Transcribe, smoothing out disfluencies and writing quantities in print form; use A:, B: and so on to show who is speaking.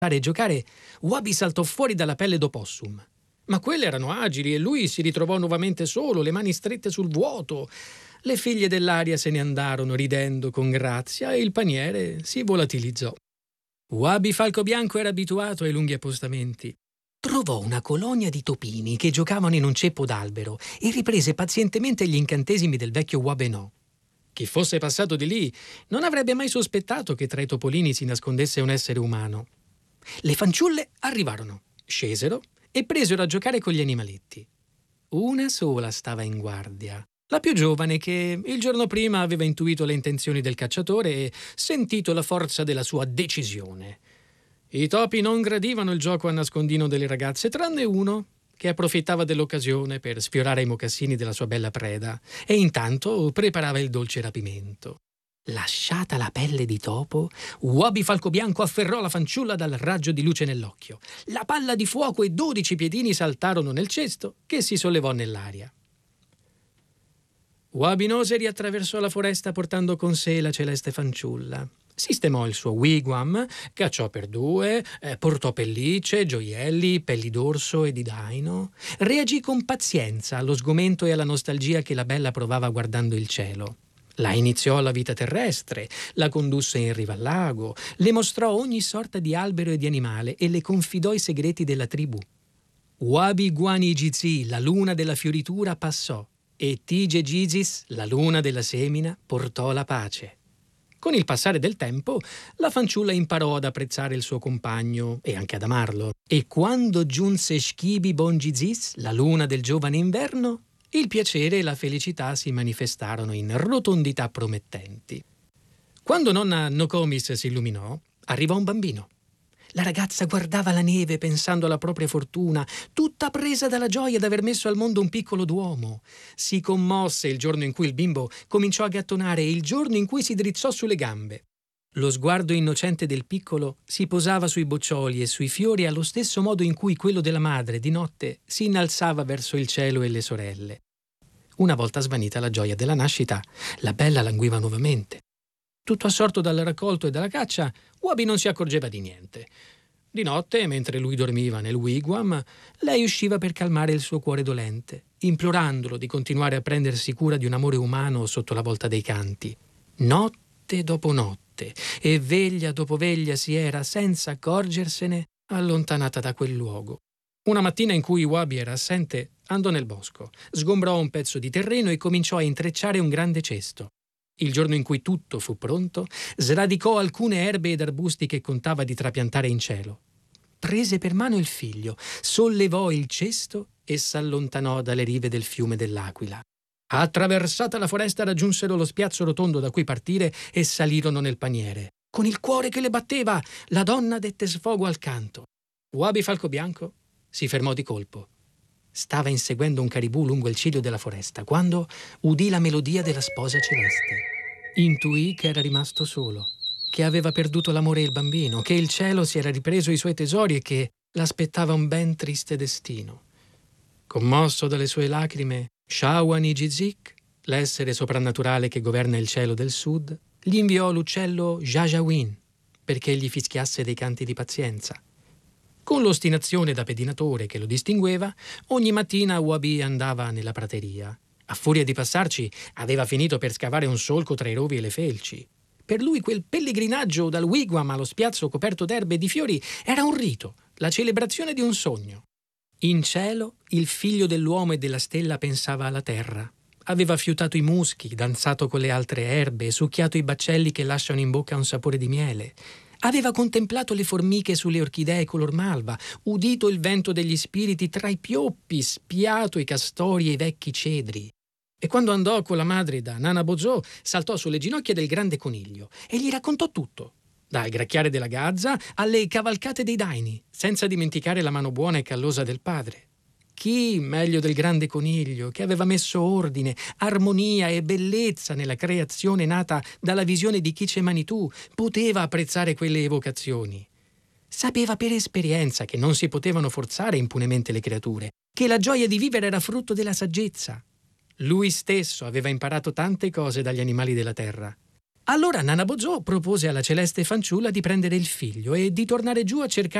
A: e giocare, Wabi saltò fuori dalla pelle d'opossum. Ma quelle erano agili e lui si ritrovò nuovamente solo, le mani strette sul vuoto. Le figlie dell'aria se ne andarono ridendo con grazia e il paniere si volatilizzò. Wabi Falcobianco era abituato ai lunghi appostamenti. Trovò una colonia di topini che giocavano in un ceppo d'albero e riprese pazientemente gli incantesimi del vecchio Wabenò. Chi fosse passato di lì non avrebbe mai sospettato che tra i topolini si nascondesse un essere umano. Le fanciulle arrivarono, scesero e presero a giocare con gli animaletti. Una sola stava in guardia, la più giovane, che il giorno prima aveva intuito le intenzioni del cacciatore e sentito la forza della sua decisione. I topi non gradivano il gioco a nascondino delle ragazze, tranne uno che approfittava dell'occasione per sfiorare i mocassini della sua bella preda e intanto preparava il dolce rapimento. Lasciata la pelle di topo, Wabi Falcobianco afferrò la fanciulla dal raggio di luce nell'occhio. La palla di fuoco e 12 piedini saltarono nel cesto che si sollevò nell'aria. Wabi Noseri attraversò la foresta portando con sé la celeste fanciulla. Sistemò il suo wigwam, cacciò per due, portò pellicce, gioielli, pelli d'orso e di daino. Reagì con pazienza allo sgomento e alla nostalgia che la bella provava guardando il cielo. La iniziò alla vita terrestre, la condusse in riva al lago, le mostrò ogni sorta di albero e di animale e le confidò i segreti della tribù. Wabi Guani Gizi, la luna della fioritura, passò e Tige Gizis, la luna della semina, portò la pace. Con il passare del tempo, la fanciulla imparò ad apprezzare il suo compagno e anche ad amarlo. E quando giunse Shkibi Bongizis, la luna del giovane inverno, il piacere e la felicità si manifestarono in rotondità promettenti. Quando nonna Nokomis si illuminò, arrivò un bambino. La ragazza guardava la neve pensando alla propria fortuna, tutta presa dalla gioia d'aver messo al mondo un piccolo duomo. Si commosse il giorno in cui il bimbo cominciò a gattonare e il giorno in cui si drizzò sulle gambe. Lo sguardo innocente del piccolo si posava sui boccioli e sui fiori allo stesso modo in cui quello della madre di notte si innalzava verso il cielo e le sorelle. Una volta svanita la gioia della nascita, la bella languiva nuovamente. Tutto assorto dal raccolto e dalla caccia, Wabi non si accorgeva di niente. Di notte, mentre lui dormiva nel wigwam, lei usciva per calmare il suo cuore dolente, implorandolo di continuare a prendersi cura di un amore umano sotto la volta dei canti. Notte dopo notte e veglia dopo veglia si era, senza accorgersene, allontanata da quel luogo. Una mattina in cui Wabi era assente, andò nel bosco, sgombrò un pezzo di terreno e cominciò a intrecciare un grande cesto. Il giorno in cui tutto fu pronto, sradicò alcune erbe ed arbusti che contava di trapiantare in cielo. Prese per mano il figlio, sollevò il cesto e s'allontanò dalle rive del fiume dell'Aquila. Attraversata la foresta raggiunsero lo spiazzo rotondo da cui partire e salirono nel paniere. Con il cuore che le batteva, la donna dette sfogo al canto. Wabi Falcobianco si fermò di colpo. Stava inseguendo un caribù lungo il ciglio della foresta quando udì la melodia della sposa celeste. Intuì che era rimasto solo, che aveva perduto l'amore e il bambino, che il cielo si era ripreso i suoi tesori e che l'aspettava un ben triste destino. Commosso dalle sue lacrime, Shawani Gizik, l'essere soprannaturale che governa il cielo del sud, gli inviò l'uccello Jajawin perché gli fischiasse dei canti di pazienza. Con l'ostinazione da pedinatore che lo distingueva, ogni mattina Wabi andava nella prateria. A furia di passarci, aveva finito per scavare un solco tra i rovi e le felci. Per lui quel pellegrinaggio dal wigwam allo spiazzo coperto d'erbe e di fiori era un rito, la celebrazione di un sogno. In cielo, il figlio dell'uomo e della stella pensava alla terra. Aveva fiutato i muschi, danzato con le altre erbe e succhiato i baccelli che lasciano in bocca un sapore di miele. Aveva contemplato le formiche sulle orchidee color malva, udito il vento degli spiriti tra i pioppi, spiato i castori e i vecchi cedri. E quando andò con la madre da Nana Bozò, saltò sulle ginocchia del grande coniglio e gli raccontò tutto, dal gracchiare della gazza alle cavalcate dei daini, senza dimenticare la mano buona e callosa del padre. Chi, meglio del grande coniglio, che aveva messo ordine, armonia e bellezza nella creazione nata dalla visione di Kiche Manitou, poteva apprezzare quelle evocazioni? Sapeva per esperienza che non si potevano forzare impunemente le creature, che la gioia di vivere era frutto della saggezza. Lui stesso aveva imparato tante cose dagli animali della terra. Allora Nana Bozò propose alla celeste fanciulla di prendere il figlio e di tornare giù a cercare